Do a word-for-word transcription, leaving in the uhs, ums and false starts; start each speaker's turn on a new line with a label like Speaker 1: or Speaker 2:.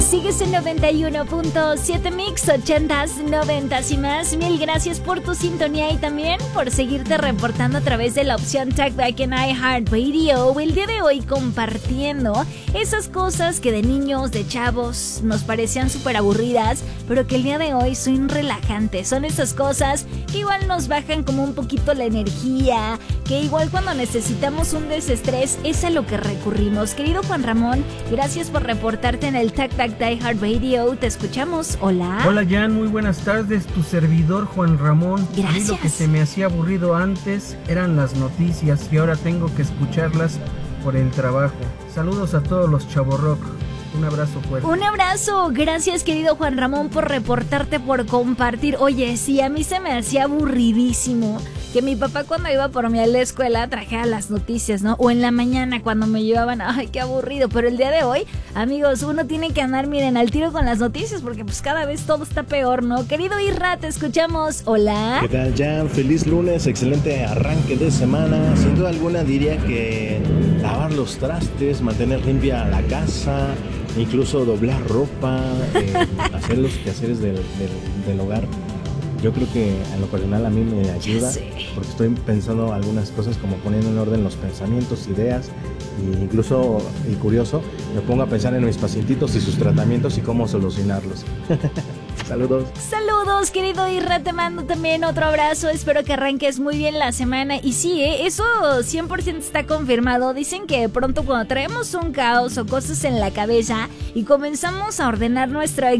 Speaker 1: Sigues en noventa y uno punto siete Mix, ochentas, noventas y más. Mil gracias por tu sintonía y también por seguirte reportando a través de la opción Talkback en iHeartRadio. El día de hoy compartiendo esas cosas que de niños, de chavos, nos parecían súper aburridas, pero que el día de hoy son relajantes. Son esas cosas que igual nos bajan como un poquito la energía, que igual cuando necesitamos un desestrés es a lo que recurrimos. Querido Juan Ramón, gracias por reportarte en el Talkback de iHeartRadio. Te escuchamos. Hola.
Speaker 2: Hola Jan, muy buenas tardes. Tu servidor Juan Ramón.
Speaker 1: Gracias.
Speaker 2: A mí lo que se me hacía aburrido antes eran las noticias y ahora tengo que escucharlas por el trabajo. Saludos a todos los chavorrock. Un abrazo fuerte.
Speaker 1: Un abrazo. Gracias, querido Juan Ramón, por reportarte, por compartir. Oye, sí, a mí se me hacía aburridísimo que mi papá cuando iba por mí a la escuela trajera las noticias, ¿no? O en la mañana cuando me llevaban, ay, qué aburrido. Pero el día de hoy, amigos, uno tiene que andar, miren, al tiro con las noticias porque pues cada vez todo está peor, ¿no? Querido Isra, te escuchamos. Hola.
Speaker 3: ¿Qué tal, Jan? Feliz lunes, excelente arranque de semana. Sin duda alguna diría que lavar los trastes, mantener limpia la casa, incluso doblar ropa, eh, hacer los quehaceres del, del, del hogar. Yo creo que en lo personal a mí me ayuda porque estoy pensando algunas cosas como poniendo en orden los pensamientos, ideas e incluso, y curioso, me pongo a pensar en mis pacientitos y sus tratamientos y cómo solucionarlos. Saludos.
Speaker 1: Saludos, querido Isra, te mando también otro abrazo. Espero que arranques muy bien la semana. Y sí, ¿eh? Eso cien por ciento está confirmado. Dicen que de pronto cuando traemos un caos o cosas en la cabeza y comenzamos a ordenar nuestra